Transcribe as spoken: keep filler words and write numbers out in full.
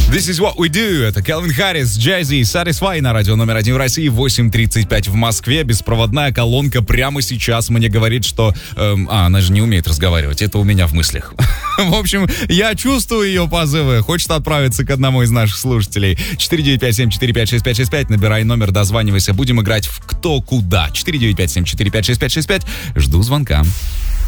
This is what we do. Это Кэлвин Харрис, Jay-Z, Satisfy на радио номер один в России, восемь тридцать пять в Москве. Беспроводная колонка прямо сейчас мне говорит, что... Эм, а, она же не умеет разговаривать, это у меня в мыслях. В общем, я чувствую ее позывы. Хочет отправиться к одному из наших слушателей. четыре девять пять семь четыре пять шесть пять шесть пять. Набирай номер, дозванивайся. Будем играть в «Кто куда». четыре девять пять семь четыре пять шесть пять шесть пять. Жду звонка.